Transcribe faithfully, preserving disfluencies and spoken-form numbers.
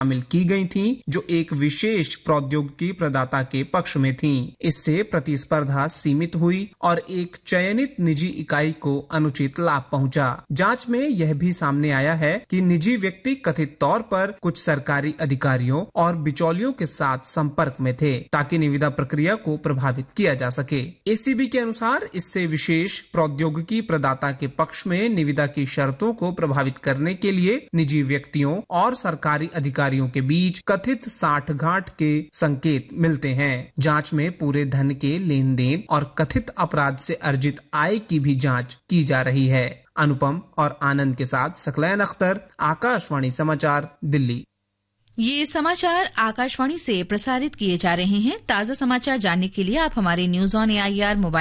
शामिल की गई थीं, जो एक विशेष प्रौद्योगिकी प्रदाता के पक्ष में थीं। इससे प्रतिस्पर्धा सीमित हुई और एक चयनित निजी इकाई को अनुचित लाभ पहुंचा। जांच में यह भी सामने आया है कि निजी व्यक्ति कथित तौर पर कुछ सरकारी अधिकारियों और बिचौलियों के साथ संपर्क में थे, ताकि निविदा प्रक्रिया को प्रभावित किया जा सके। एसीबी के अनुसार इससे विशेष प्रौद्योगिकी प्रदाता के पक्ष में निविदा की शर्तों को प्रभावित करने के लिए निजी व्यक्तियों और सरकारी अधिकारियों के बीच कथित साठगांठ के संकेत मिलते हैं। जांच में पूरे धन के लेन देन और कथित अपराध से अर्जित आय की भी जांच की जा रही है। अनुपम और आनंद के साथ सकलैन अख्तर, आकाशवाणी समाचार, दिल्ली। ये समाचार आकाशवाणी से प्रसारित किए जा रहे हैं। ताज़ा समाचार जानने के लिए आप हमारे न्यूज ऑन एआईआर मोबाइल